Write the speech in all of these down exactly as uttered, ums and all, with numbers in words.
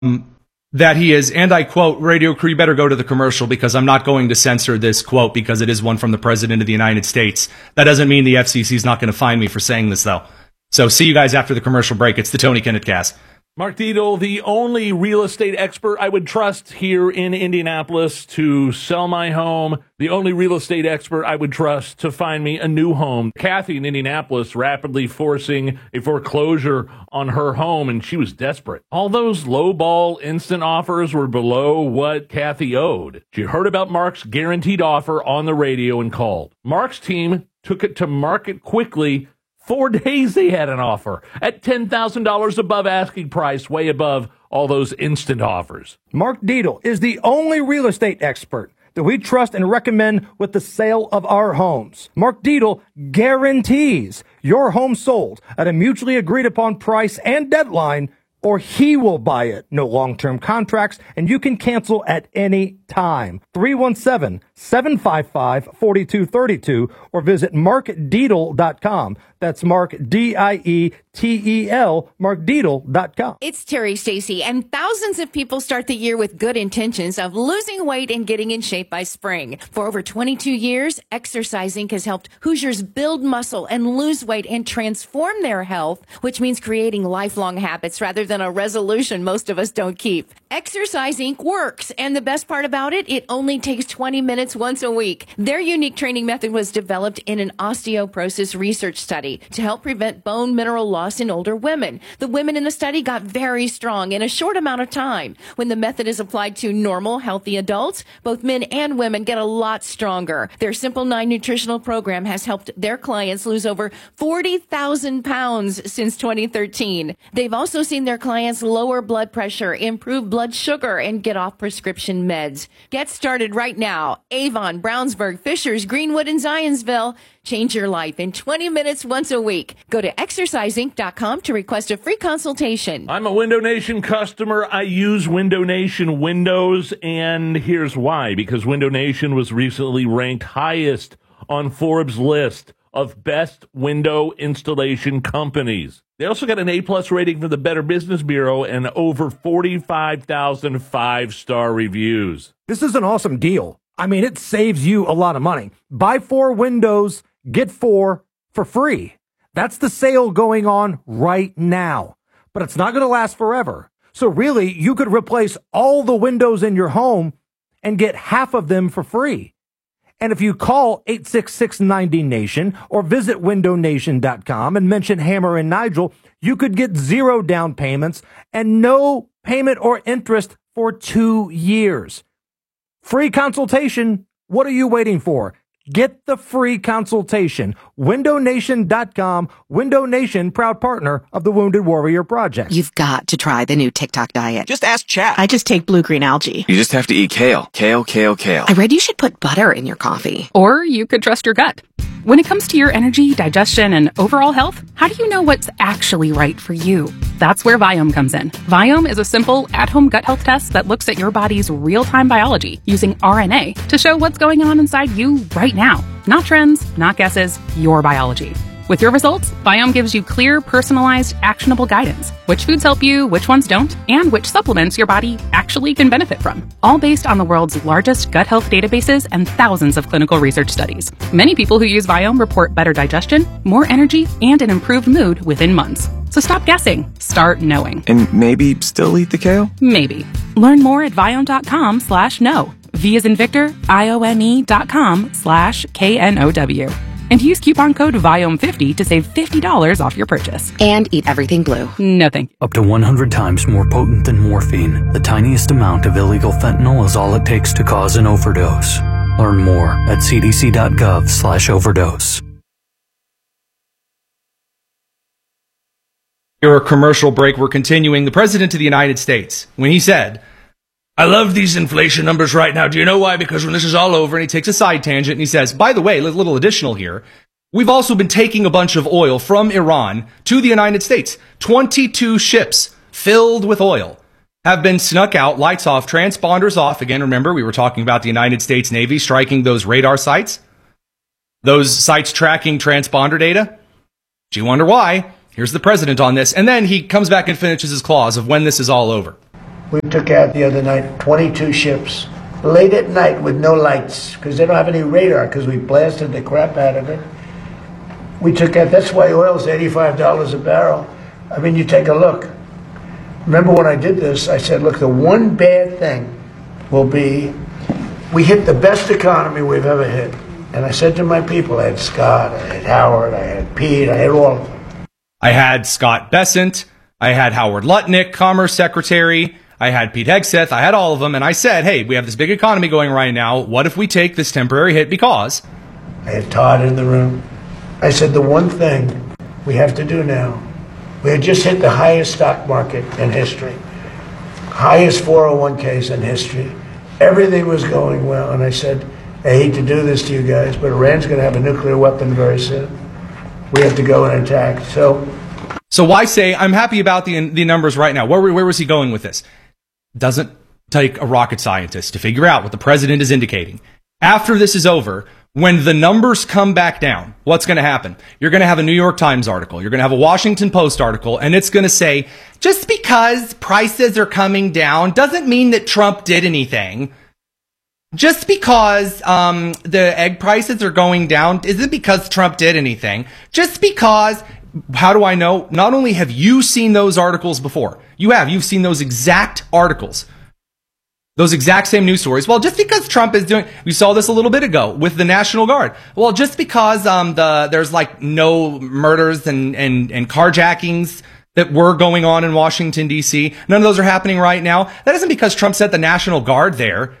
that he is, and I quote, Radio Crew, you better go to the commercial because I'm not going to censor this quote because it is one from the President of the United States. That doesn't mean the F C C is not going to find me for saying this, though. So see you guys after the commercial break. It's the Tony Kinnett Cast. Mark Dietel, the only real estate expert I would trust here in Indianapolis to sell my home, the only real estate expert I would trust to find me a new home. Kathy in Indianapolis rapidly forcing a foreclosure on her home, and she was desperate. All those low-ball instant offers were below what Kathy owed. She heard about Mark's guaranteed offer on the radio and called. Mark's team took it to market quickly. Four days they had an offer at ten thousand dollars above asking price, way above all those instant offers. Mark Dietel is the only real estate expert that we trust and recommend with the sale of our homes. Mark Dietel guarantees your home sold at a mutually agreed upon price and deadline, or he will buy it. No long-term contracts, and you can cancel at any time. three one seven, seven five five, four two three two or visit mark dietel dot com. That's Mark, D I E T E L, mark dietel dot com. It's Terry Stacy, and thousands of people start the year with good intentions of losing weight and getting in shape by spring. For over twenty-two years, exercising has helped Hoosiers build muscle and lose weight and transform their health, which means creating lifelong habits rather than a resolution most of us don't keep. Exercising works, and the best part about it, it only takes twenty minutes once a week. Their unique training method was developed in an osteoporosis research study to help prevent bone mineral loss in older women. The women in the study got very strong in a short amount of time. When the method is applied to normal, healthy adults, both men and women get a lot stronger. Their Simple nine nutritional program has helped their clients lose over forty thousand pounds since twenty thirteen. They've also seen their clients lower blood pressure, improve blood sugar, and get off prescription meds. Get started right now. Avon, Brownsburg, Fishers, Greenwood, and Zionsville. Change your life in twenty minutes once a week. Go to exercise inc dot com to request a free consultation. I'm a Window Nation customer. I use Window Nation windows, and here's why. Because Window Nation was recently ranked highest on Forbes' list of best window installation companies. They also got an A-plus rating from the Better Business Bureau and over forty-five thousand five-star reviews. This is an awesome deal. I mean, it saves you a lot of money. Buy four windows, get four for free. That's the sale going on right now. But it's not going to last forever. So really, you could replace all the windows in your home and get half of them for free. And if you call eight six six ninety nation or visit window nation dot com and mention Hammer and Nigel, you could get zero down payments and no payment or interest for two years. Free consultation. What are you waiting for? Get the free consultation. window nation dot com. Window Nation, proud partner of the Wounded Warrior Project. You've got to try the new TikTok diet. Just ask chat. I just take blue-green algae. You just have to eat kale. Kale, kale, kale. I read you should put butter in your coffee. Or you could trust your gut. When it comes to your energy, digestion, and overall health, how do you know what's actually right for you? That's where Viome comes in. Viome is a simple, at-home gut health test that looks at your body's real-time biology using R N A to show what's going on inside you right now. Not trends, not guesses, your biology. With your results, Viome gives you clear, personalized, actionable guidance. Which foods help you, which ones don't, and which supplements your body actually can benefit from. All based on the world's largest gut health databases and thousands of clinical research studies. Many people who use Viome report better digestion, more energy, and an improved mood within months. So stop guessing. Start knowing. And maybe still eat the kale? Maybe. Learn more at viome.com slash no. V as in Victor, I-O-M-E dot com slash K N O W. And use coupon code Viome fifty to save fifty dollars off your purchase. And eat everything blue. No thank you. Up to one hundred times more potent than morphine, the tiniest amount of illegal fentanyl is all it takes to cause an overdose. Learn more at cdc.gov slash overdose. Here, a commercial break. We're continuing. The President of the United States, when he said, I love these inflation numbers right now. Do you know why? Because when this is all over, and he takes a side tangent and he says, by the way, a little additional here, we've also been taking a bunch of oil from Iran to the United States. twenty-two ships filled with oil have been snuck out, lights off, transponders off. Again, remember, we were talking about the United States Navy striking those radar sites, those sites tracking transponder data. Do you wonder why? Here's the president on this. And then he comes back and finishes his clause of when this is all over. We took out the other night twenty-two ships, late at night with no lights, because they don't have any radar, because we blasted the crap out of it. We took out, that's why oil's eighty-five dollars a barrel. I mean, you take a look. Remember when I did this, I said, look, the one bad thing will be, we hit the best economy we've ever hit. And I said to my people, I had Scott, I had Howard, I had Pete, I had all of them. I had Scott Bessent, I had Howard Lutnick, Commerce Secretary, I had Pete Hegseth, I had all of them, and I said, hey, we have this big economy going right now. What if we take this temporary hit because? I had Todd in the room. I said, the one thing we have to do now, we had just hit the highest stock market in history, highest four oh one k's in history. Everything was going well, and I said, I hate to do this to you guys, but Iran's going to have a nuclear weapon very soon. We have to go and attack. So, so why say I'm happy about the the numbers right now? Where where was he going with this? Doesn't take a rocket scientist to figure out what the president is indicating. After this is over, when the numbers come back down, what's going to happen? You're going to have a New York Times article. You're going to have a Washington Post article, and it's going to say, just because prices are coming down doesn't mean that Trump did anything. Just because um, the egg prices are going down isn't because Trump did anything. Just because, how do I know? Not only have you seen those articles before, you have, you've seen those exact articles. Those exact same news stories. Well, just because Trump is doing, we saw this a little bit ago with the National Guard. Well, just because um, the there's like no murders and, and, and carjackings that were going on in Washington, D C, none of those are happening right now. That isn't because Trump sent the National Guard there.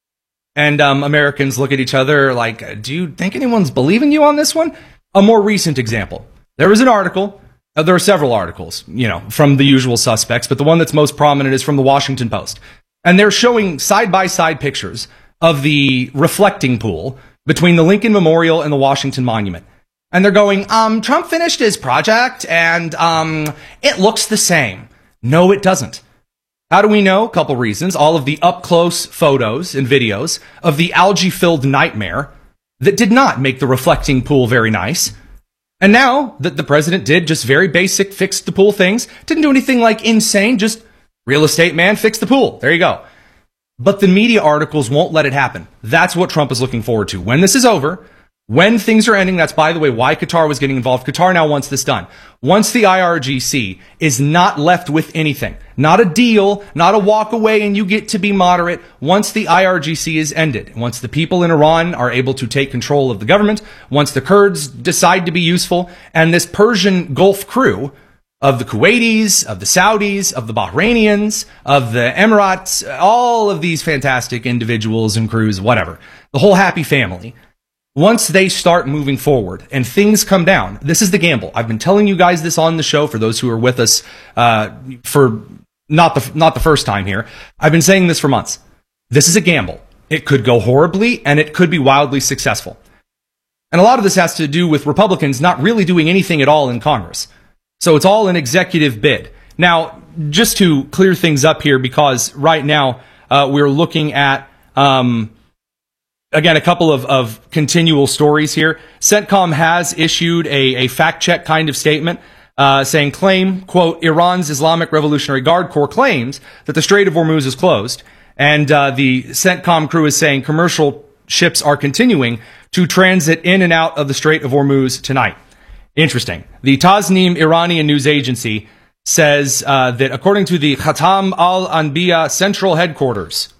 And um, Americans look at each other like, do you think anyone's believing you on this one? A more recent example. There was an article. Uh, there are several articles, you know, from the usual suspects, but the one that's most prominent is from the Washington Post. And they're showing side-by-side pictures of the reflecting pool between the Lincoln Memorial and the Washington Monument. And they're going, um, Trump finished his project, and um, it looks the same. No, it doesn't. How do we know? A couple reasons. All of the up-close photos and videos of the algae-filled nightmare that did not make the reflecting pool very nice. And now that the president did just very basic, fixed the pool things, didn't do anything like insane, just real estate man, fix the pool. There you go. But the media articles won't let it happen. That's what Trump is looking forward to. When this is over, when things are ending, that's, by the way, why Qatar was getting involved. Qatar now wants this done. Once the I R G C is not left with anything, not a deal, not a walk away and you get to be moderate, once the I R G C is ended, once the people in Iran are able to take control of the government, once the Kurds decide to be useful, and this Persian Gulf crew of the Kuwaitis, of the Saudis, of the Bahrainians, of the Emirates, all of these fantastic individuals and crews, whatever, the whole happy family, once they start moving forward and things come down, this is the gamble. I've been telling you guys this on the show for those who are with us uh, for not the not the first time here. I've been saying this for months. This is a gamble. It could go horribly and it could be wildly successful. And a lot of this has to do with Republicans not really doing anything at all in Congress. So it's all an executive bid. Now, just to clear things up here, because right now uh, we're looking at... Um, Again, a couple of, of continual stories here. CENTCOM has issued a, a fact-check kind of statement uh, saying, claim, quote, Iran's Islamic Revolutionary Guard Corps claims that the Strait of Hormuz is closed. And uh, the CENTCOM crew is saying commercial ships are continuing to transit in and out of the Strait of Hormuz tonight. Interesting. The Tasnim Iranian news agency says uh, that according to the Khatam al-Anbiya central headquarters,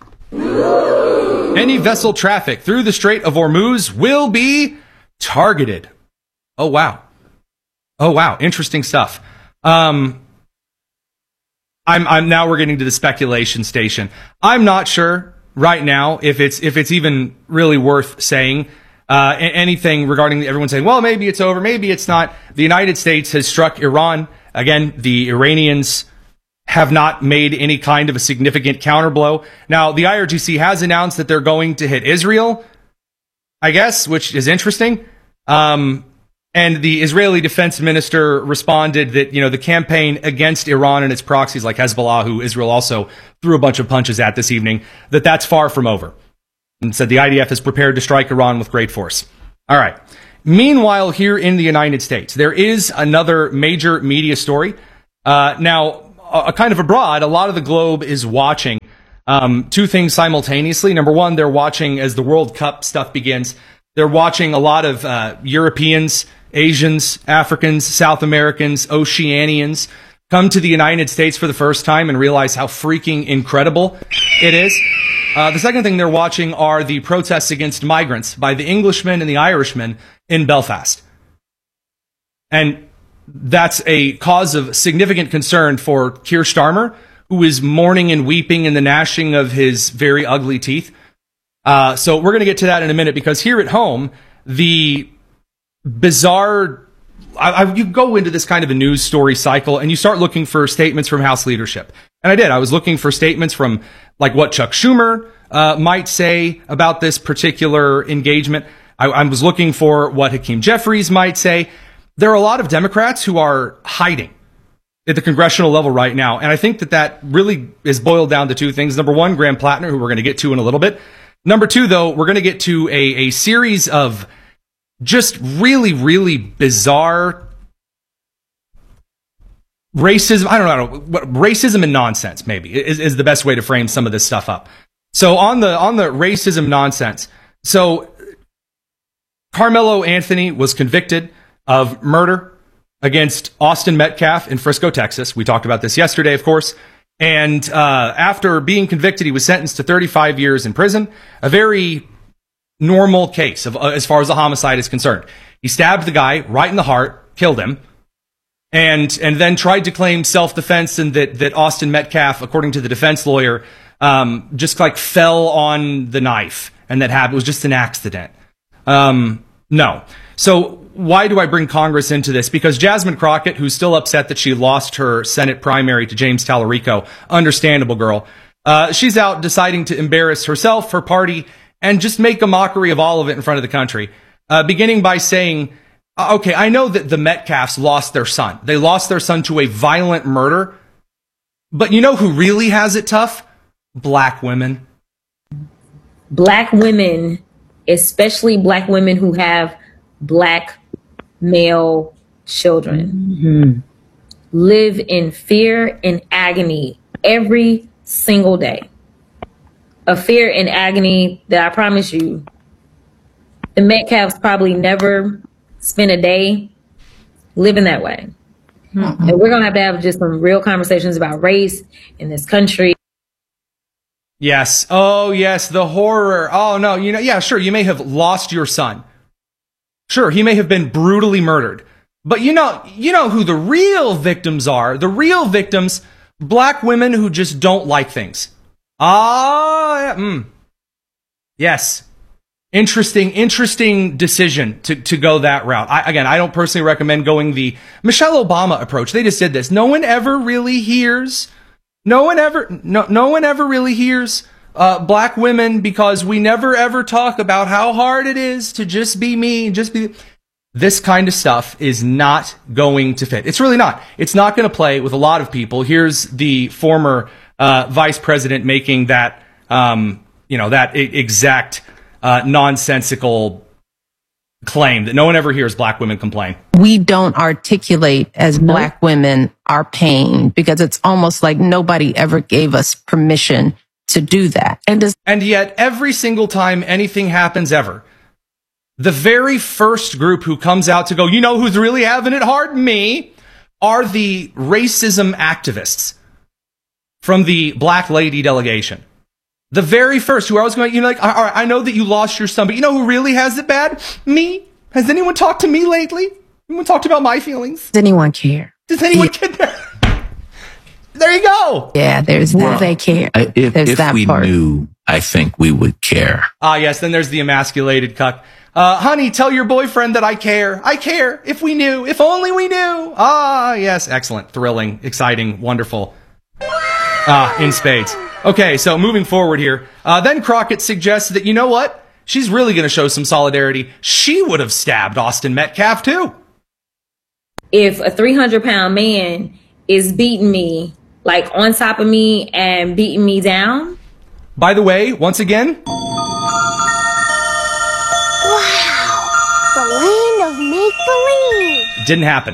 any vessel traffic through the Strait of Hormuz will be targeted. Oh, wow. Oh, wow. Interesting stuff. Um, I'm, I'm now we're getting to the speculation station. I'm not sure right now if it's, if it's even really worth saying, uh, anything regarding everyone saying, well, maybe it's over. Maybe it's not. The United States has struck Iran. Again, the Iranians have not made any kind of a significant counterblow. Now, the I R G C has announced that they're going to hit Israel, I guess, which is interesting. Um, and the Israeli defense minister responded that, you know, the campaign against Iran and its proxies like Hezbollah, who Israel also threw a bunch of punches at this evening, that that's far from over. And said the I D F is prepared to strike Iran with great force. All right. Meanwhile, here in the United States, there is another major media story. Uh, now, uh, kind of abroad, a lot of the globe is watching um, two things simultaneously. Number one, they're watching as the World Cup stuff begins. They're watching a lot of uh, Europeans, Asians, Africans, South Americans, Oceanians come to the United States for the first time and realize how freaking incredible it is. Uh, the second thing they're watching are the protests against migrants by the Englishmen and the Irishmen in Belfast. And that's a cause of significant concern for Keir Starmer, who is mourning and weeping in the gnashing of his very ugly teeth. Uh, so we're going to get to that in a minute, because here at home, the bizarre... I, I, you go into this kind of a news story cycle and you start looking for statements from House leadership. And I did. I was looking for statements from like what Chuck Schumer uh, might say about this particular engagement. I, I was looking for what Hakeem Jeffries might say. There are a lot of Democrats who are hiding at the congressional level right now. And I think that that really is boiled down to two things. Number one, Graham Plattner, who we're going to get to in a little bit. Number two, though, we're going to get to a, a series of just really, really bizarre racism. I don't know what racism and nonsense maybe is, is the best way to frame some of this stuff up. So on the on the racism nonsense, so Carmelo Anthony was convicted of murder against Austin Metcalf in Frisco, Texas. We talked about this yesterday, of course. And uh, after being convicted, he was sentenced to thirty-five years in prison. A very normal case of, uh, as far as a homicide is concerned. He stabbed the guy right in the heart, killed him, and and then tried to claim self-defense and that that Austin Metcalf, according to the defense lawyer, um, just like fell on the knife and that happened. It was just an accident. Um, no. So why do I bring Congress into this? Because Jasmine Crockett, who's still upset that she lost her Senate primary to James Tallarico, understandable girl, uh, she's out deciding to embarrass herself, her party, and just make a mockery of all of it in front of the country, uh, beginning by saying, okay, I know that the Metcalfs lost their son. They lost their son to a violent murder. But you know who really has it tough? Black women. Black women, especially black women who have black male children, mm-hmm. live in fear and agony every single day. A fear and agony that I promise you, the Metcalfs probably never spent a day living that way. Mm-hmm. And we're going to have to have just some real conversations about race in this country. Yes. Oh, yes. The horror. Oh, no. You know, yeah, sure. You may have lost your son. Sure. He may have been brutally murdered. But you know, you know who the real victims are. The real victims, black women who just don't like things. Ah, yeah, mm. Yes. Interesting, interesting decision to, to go that route. I, again, I don't personally recommend going the Michelle Obama approach. They just did this. No one ever really hears, no one ever, no, no one ever really hears uh, black women, because we never ever talk about how hard it is to just be me, just be. This kind of stuff is not going to fit. It's really not. It's not going to play with a lot of people. Here's the former uh, vice president making that, um, you know, that I- exact uh, nonsensical claim that no one ever hears black women complain. We don't articulate as black women our pain because it's almost like nobody ever gave us permission to do that. And, does- and yet every single time anything happens ever, the very first group who comes out to go, you know who's really having it hard? Me, are the racism activists from the Black Lady delegation. The very first who I was going, you know, like, all right, I know that you lost your son, but you know who really has it bad? Me. Has anyone talked to me lately? Anyone talked about my feelings? Does anyone care? Does anyone care? There you go. Yeah, there's well, that. They care. I, if there's if that we part. knew, I think we would care. Ah, yes. Then there's the emasculated cuck. Uh, honey, tell your boyfriend that I care. I care. If we knew. If only we knew. Ah, yes. Excellent. Thrilling. Exciting. Wonderful. Ah, in spades. Okay, so moving forward here. Uh, then Crockett suggests that, you know what? She's really going to show some solidarity. She would have stabbed Austin Metcalf, too. If a three hundred pound man is beating me, like on top of me and beating me down. By the way, once again. Wow, the land of make-believe. Didn't happen.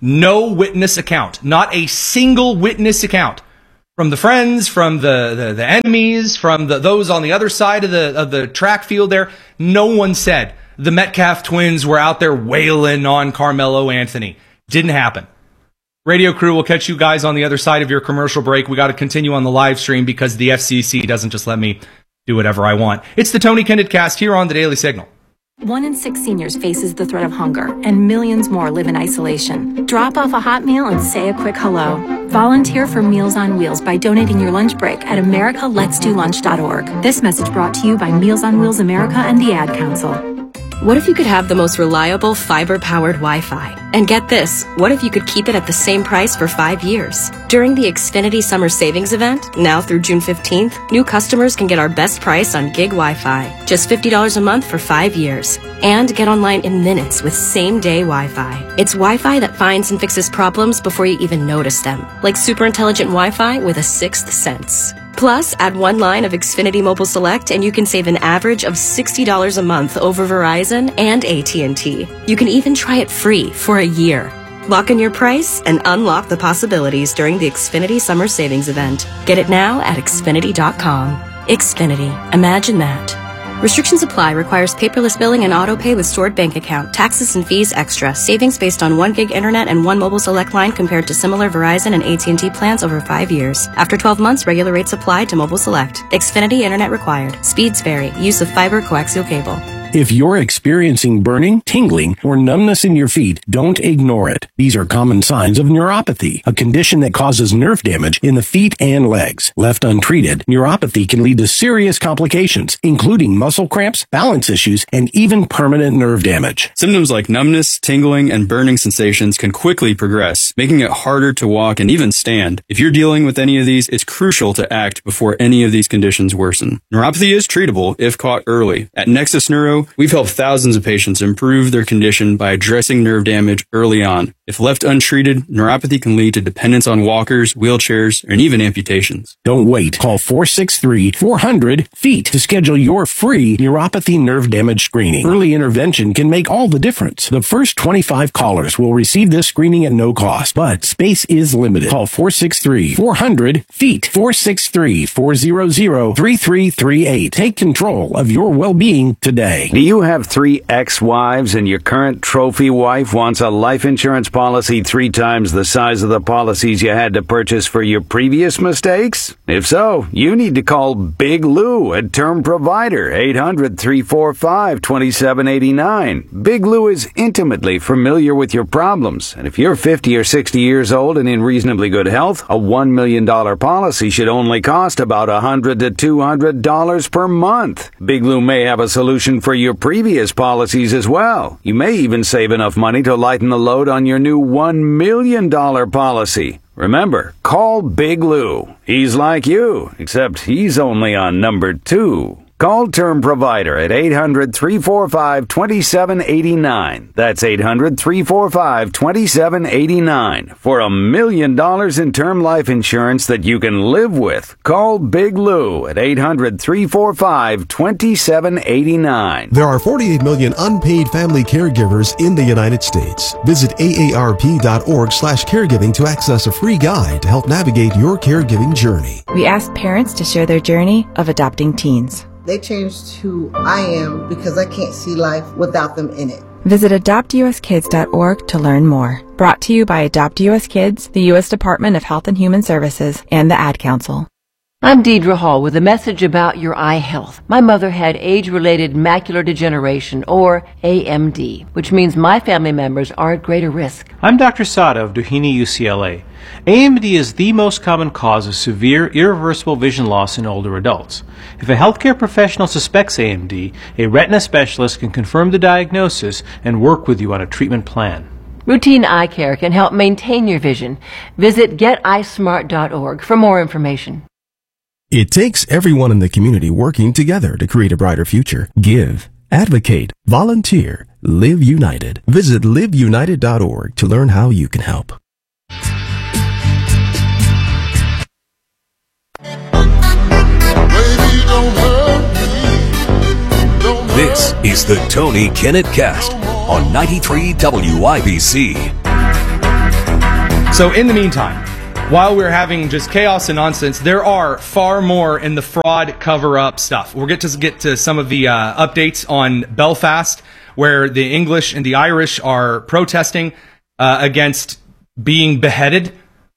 No witness account. Not a single witness account. From the friends, from the, the, the enemies, from the, those on the other side of the, of the track field there. No one said the Metcalf twins were out there wailing on Carmelo Anthony. Didn't happen. Radio crew, will catch you guys on the other side of your commercial break. We got to continue on the live stream because the F C C doesn't just let me do whatever I want. It's the Tony Kinnett Cast here on the Daily Signal. One in six seniors faces the threat of hunger, and millions more live in isolation. Drop off a hot meal and say a quick hello. Volunteer for Meals on Wheels by donating your lunch break at america lets do lunch dot org. This message brought to you by Meals on Wheels America and the Ad Council. What if you could have the most reliable fiber-powered Wi-Fi? And get this, what if you could keep it at the same price for five years? During the Xfinity Summer Savings Event, now through June fifteenth, new customers can get our best price on gig Wi-Fi, just fifty dollars a month for five years. And get online in minutes with same-day Wi-Fi. It's Wi-Fi that finds and fixes problems before you even notice them, like super intelligent Wi-Fi with a sixth sense. Plus, add one line of Xfinity Mobile Select and you can save an average of sixty dollars a month over Verizon and A T and T. You can even try it free for a year. Lock in your price and unlock the possibilities during the Xfinity Summer Savings Event. Get it now at Xfinity dot com. Xfinity. Imagine that. Restrictions apply. Requires paperless billing and auto pay with stored bank account. Taxes and fees extra. Savings based on one gig internet and one mobile select line compared to similar Verizon and A T and T plans over five years. After twelve months, regular rates apply to mobile select. Xfinity internet required. Speeds vary. Use of fiber coaxial cable. If you're experiencing burning, tingling, or numbness in your feet, don't ignore it. These are common signs of neuropathy, a condition that causes nerve damage in the feet and legs. Left untreated, neuropathy can lead to serious complications, including muscle cramps, balance issues, and even permanent nerve damage. Symptoms like numbness, tingling, and burning sensations can quickly progress, making it harder to walk and even stand. If you're dealing with any of these, it's crucial to act before any of these conditions worsen. Neuropathy is treatable if caught early. At Nexus Neuro, we've helped thousands of patients improve their condition by addressing nerve damage early on. If left untreated, neuropathy can lead to dependence on walkers, wheelchairs, and even amputations. Don't wait. Call four six three, four hundred, FEET to schedule your free neuropathy nerve damage screening. Early intervention can make all the difference. The first twenty-five callers will receive this screening at no cost, but space is limited. Call four six three, four hundred, FEET, four six three, four hundred, three three three eight. Take control of your well-being today. Do you have three ex-wives and your current trophy wife wants a life insurance policy three times the size of the policies you had to purchase for your previous mistakes? If so, you need to call Big Lou at Term Provider, eight hundred, three four five, two seven eight nine. Big Lou is intimately familiar with your problems, and if you're fifty or sixty years old and in reasonably good health, a one million dollars policy should only cost about one hundred to two hundred dollars per month. Big Lou may have a solution for your previous policies as well. You may even save enough money to lighten the load on your new one million dollars policy. Remember, call Big Lou. He's like you, except he's only on number two. Call Term Provider at eight hundred, three four five, two seven eight nine. That's eight hundred, three four five, two seven eight nine. For a million dollars in term life insurance that you can live with. Call Big Lou at eight hundred, three four five, two seven eight nine. There are forty-eight million unpaid family caregivers in the United States. Visit A A R P dot org slash caregiving to access a free guide to help navigate your caregiving journey. We asked parents to share their journey of adopting teens. They changed who I am because I can't see life without them in it. Visit adopt U S kids dot org to learn more. Brought to you by Adopt U S Kids, the U S Department of Health and Human Services, and the Ad Council. I'm Deidre Hall with a message about your eye health. My mother had age-related macular degeneration, or A M D, which means my family members are at greater risk. I'm Doctor Sada of Doheny U C L A. A M D is the most common cause of severe, irreversible vision loss in older adults. If a healthcare professional suspects A M D, a retina specialist can confirm the diagnosis and work with you on a treatment plan. Routine eye care can help maintain your vision. Visit get eye smart dot org for more information. It takes everyone in the community working together to create a brighter future. Give, advocate, volunteer, live united. Visit live united dot org to learn how you can help. This is the Tony Kinnett Cast on ninety-three W I B C. So in the meantime, while we're having just chaos and nonsense, there are far more in the fraud cover-up stuff. We'll get to get to some of the uh, updates on Belfast, where the English and the Irish are protesting uh, against being beheaded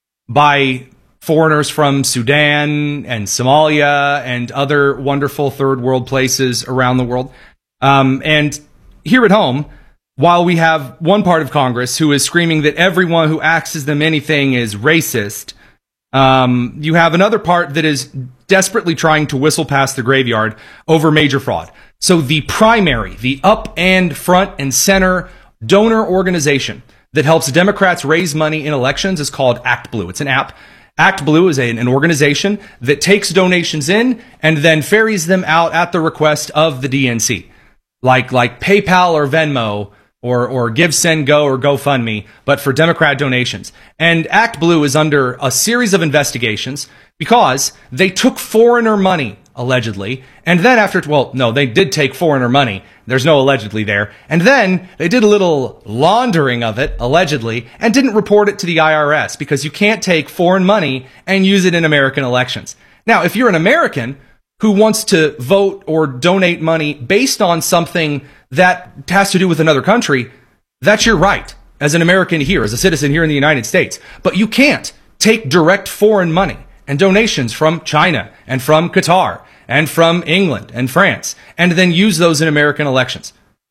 by foreigners from Sudan and Somalia and other wonderful third world places around the world. Um, and here at home, while we have one part of Congress who is screaming that everyone who asks them anything is racist, um, you have another part that is desperately trying to whistle past the graveyard over major fraud. So the primary, the up and front and center donor organization that helps Democrats raise money in elections is called ActBlue. It's an app. ActBlue is a, an organization that takes donations in and then ferries them out at the request of the D N C, like like PayPal or Venmo, or or Give, Send, Go, or GoFundMe, but for Democrat donations. And ActBlue is under a series of investigations because they took foreigner money, allegedly, and then after, well, no, they did take foreigner money. There's no allegedly there. And then they did a little laundering of it, allegedly, and didn't report it to the I R S because you can't take foreign money and use it in American elections. Now, if you're an American who wants to vote or donate money based on something that has to do with another country, that's your right as an American here, as a citizen here in the United States. But you can't take direct foreign money and donations from China and from Qatar and from England and France and then use those in American elections.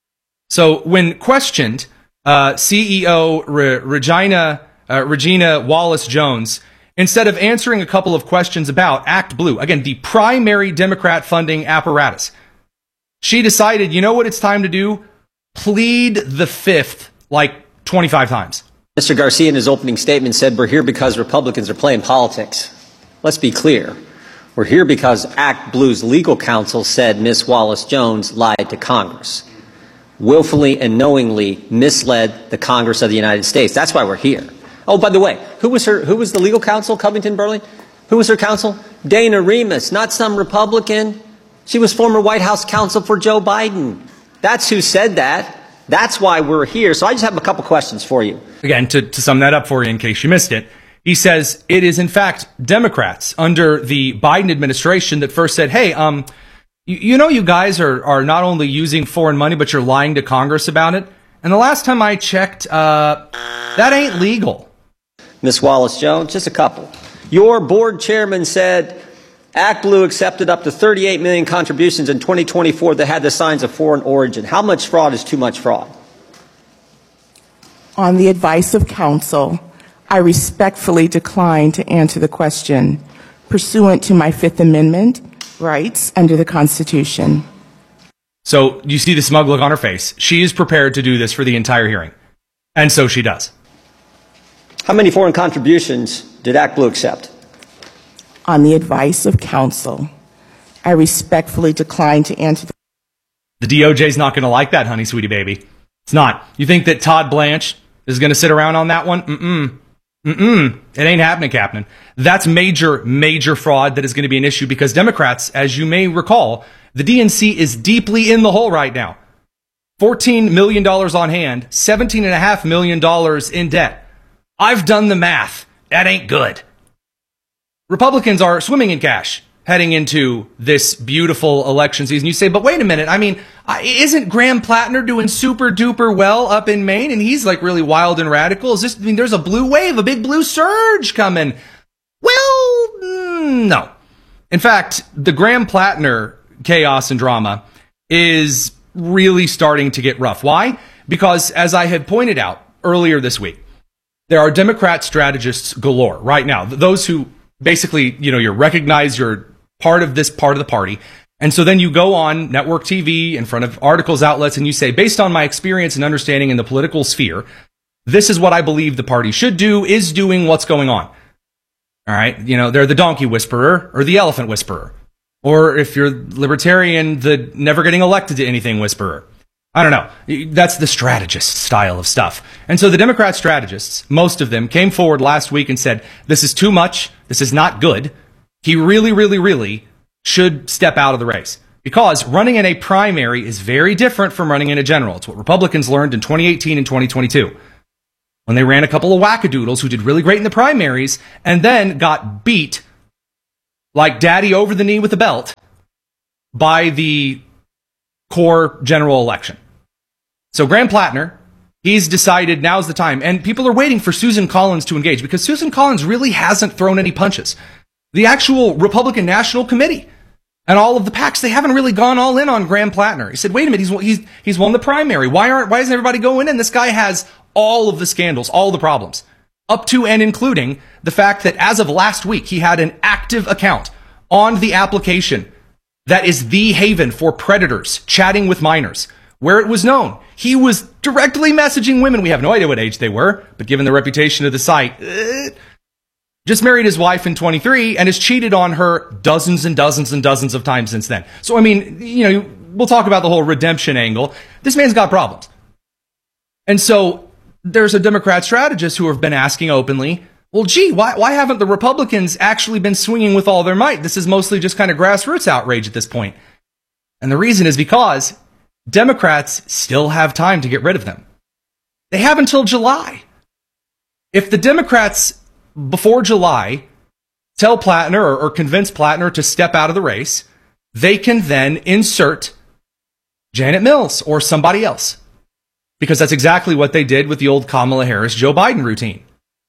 So when questioned, uh, C E O Re- Regina, uh, Regina Wallace-Jones, instead of answering a couple of questions about ActBlue, again, the primary Democrat funding apparatus, she decided, you know what it's time to do? Plead the fifth like twenty-five times. Mister Garcia, in his opening statement, said we're here because Republicans are playing politics. Let's be clear. We're here because ActBlue's legal counsel said Miz Wallace-Jones lied to Congress, willfully and knowingly misled the Congress of the United States. That's why we're here. Oh, by the way, who was her? Who was the legal counsel, Covington Burling? Who was her counsel? Dana Remus, not some Republican. She was former White House counsel for Joe Biden. That's who said that. That's why we're here. So I just have a couple questions for you. Again, to, to sum that up for you in case you missed it, he says it is in fact Democrats under the Biden administration that first said, hey, um, you, you know you guys are, are not only using foreign money, but you're lying to Congress about it. And the last time I checked, uh, that ain't legal. Miz Wallace-Jones, just a couple. Your board chairman said ActBlue accepted up to thirty-eight million contributions in twenty twenty-four that had the signs of foreign origin. How much fraud is too much fraud? On the advice of counsel, I respectfully decline to answer the question pursuant to my Fifth Amendment rights under the Constitution. So you see the smug look on her face. She is prepared to do this for the entire hearing. And so she does. How many foreign contributions did ActBlue accept? On the advice of counsel, I respectfully decline to answer the The D O J's not going to like that, honey, sweetie baby. It's not. You think that Todd Blanche is going to sit around on that one? Mm-mm. Mm-mm. It ain't happening, Captain. That's major, major fraud that is going to be an issue because Democrats, as you may recall, the D N C is deeply in the hole right now. fourteen million dollars on hand, seventeen point five million dollars in debt. I've done the math. That ain't good. Republicans are swimming in cash heading into this beautiful election season. You say, but wait a minute. I mean, isn't Graham Plattner doing super duper well up in Maine? And he's like really wild and radical. Is this, I mean, there's a blue wave, a big blue surge coming. Well, no. In fact, the Graham Plattner chaos and drama is really starting to get rough. Why? Because as I had pointed out earlier this week, there are Democrat strategists galore right now. Those who basically, you know, you're recognized, you're part of this part of the party. And so then you go on network T V in front of articles outlets and you say, based on my experience and understanding in the political sphere, this is what I believe the party should do, is doing, what's going on. All right. You know, they're the donkey whisperer or the elephant whisperer. Or if you're libertarian, the never getting elected to anything whisperer. I don't know. That's the strategist style of stuff. And so the Democrat strategists, most of them, came forward last week and said, this is too much. This is not good. He really, really, really should step out of the race. Because running in a primary is very different from running in a general. It's what Republicans learned in twenty eighteen and twenty twenty-two. when they ran a couple of wackadoodles who did really great in the primaries and then got beat like daddy over the knee with a belt by the core general election. So Graham Plattner, he's decided now's the time, and people are waiting for Susan Collins to engage because Susan Collins really hasn't thrown any punches. The actual Republican National Committee and all of the PACs, they haven't really gone all in on Graham Plattner. He said, wait a minute, he's, he's, he's won the primary. Why aren't, why isn't everybody going in? This guy has all of the scandals, all the problems, up to and including the fact that as of last week, he had an active account on the application that is the haven for predators chatting with minors, where it was known he was directly messaging women. We have no idea what age they were, but given the reputation of the site, uh, just married his wife in twenty-three and has cheated on her dozens and dozens and dozens of times since then. So, I mean, you know, we'll talk about the whole redemption angle. This man's got problems. And so there's a Democrat strategist who have been asking openly, well, gee, why, why haven't the Republicans actually been swinging with all their might? This is mostly just kind of grassroots outrage at this point. And the reason is because Democrats still have time to get rid of them. They have until July. If the Democrats before July tell Plattner or, or convince Plattner to step out of the race, they can then insert Janet Mills or somebody else. Because that's exactly what they did with the old Kamala Harris, Joe Biden routine.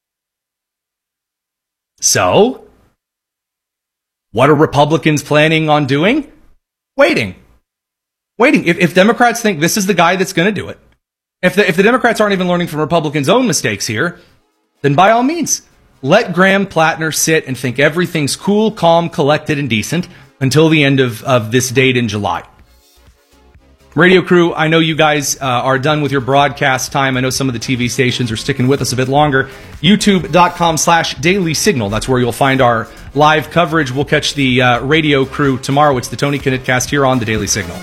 So, what are Republicans planning on doing? Waiting. Waiting. If, if Democrats think this is the guy that's going to do it, if the, if the Democrats aren't even learning from Republicans' own mistakes here, then by all means, let Graham Plattner sit and think everything's cool, calm, collected, and decent until the end of, of this date in July. Radio crew, I know you guys uh, are done with your broadcast time. I know some of the T V stations are sticking with us a bit longer. YouTube.com slash Daily Signal. That's where you'll find our live coverage. We'll catch the uh, radio crew tomorrow. It's the Tony Kinnett here on the Daily Signal.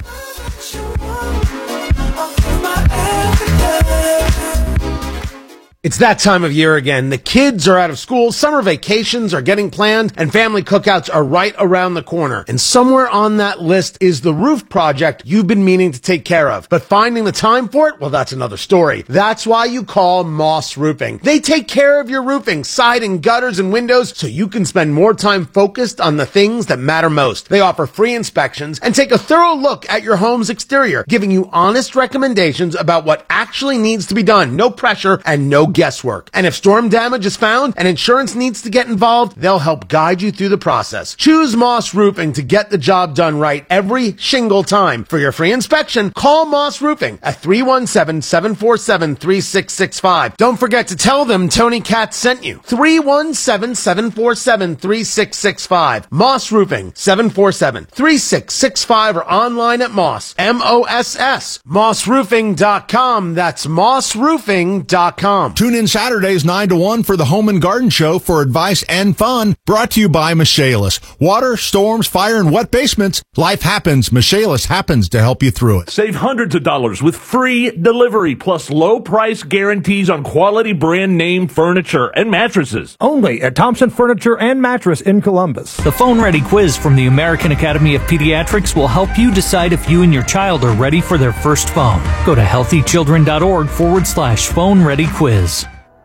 It's that time of year again. The kids are out of school, summer vacations are getting planned, and family cookouts are right around the corner. And somewhere on that list is the roof project you've been meaning to take care of. But finding the time for it, well, that's another story. That's why you call Moss Roofing. They take care of your roofing, siding, gutters, and windows so you can spend more time focused on the things that matter most. They offer free inspections and take a thorough look at your home's exterior, giving you honest recommendations about what actually needs to be done. No pressure and no guesswork. And if storm damage is found and insurance needs to get involved, they'll help guide you through the process. Choose Moss Roofing to get the job done right every shingle time. For your free inspection, call Moss Roofing at three one seven, seven four seven, three six six five. Don't forget to tell them Tony Katz sent you. three one seven, seven four seven, three six six five. Moss Roofing, seven four seven, three six six five, or online at Moss, M O S S, moss roofing dot com. That's moss roofing dot com. Tune in Saturdays nine to one for the Home and Garden Show for advice and fun. Brought to you by Michaelis. Water, storms, fire, and wet basements. Life happens. Michaelis happens to help you through it. Save hundreds of dollars with free delivery plus low price guarantees on quality brand name furniture and mattresses. Only at Thompson Furniture and Mattress in Columbus. The Phone Ready quiz from the American Academy of Pediatrics will help you decide if you and your child are ready for their first phone. Go to healthychildren.org forward slash phone ready quiz.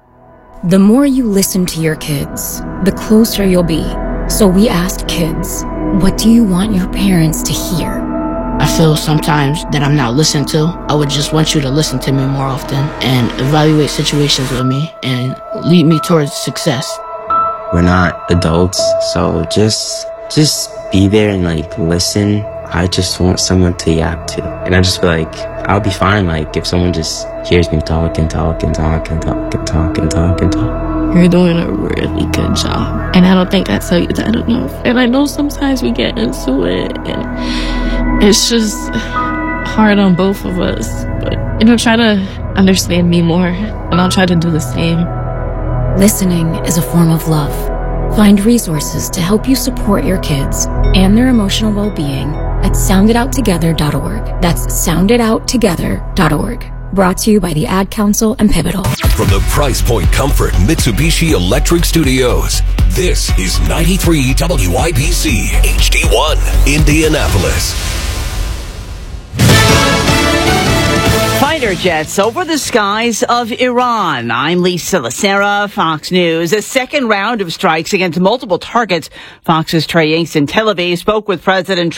The more you listen to your kids, the closer you'll be. So we asked kids, what do you want your parents to hear? I feel sometimes that I'm not listened to. I would just want you to listen to me more often and evaluate situations with me and lead me towards success. We're not adults, so just just be there and like listen. I just want someone to yap to. And I just feel like I'll be fine like if someone just hears me talk and talk and talk and talk and talk and talk and talk. You're doing a really good job. And I don't think I tell you that enough. And I know sometimes we get into it and it's just hard on both of us. But, you know, try to understand me more and I'll try to do the same. Listening is a form of love. Find resources to help you support your kids and their emotional well-being at sound it out together dot org. That's sound it out together dot org. Brought to you by the Ad Council and Pivotal. From the Price Point Comfort Mitsubishi Electric Studios, this is ninety-three W I B C H D one, Indianapolis. Find fighter jets over the skies of Iran. I'm Lisa Lacera, Fox News. A second round of strikes against multiple targets. Fox's Trey Yanks in Tel Aviv spoke with President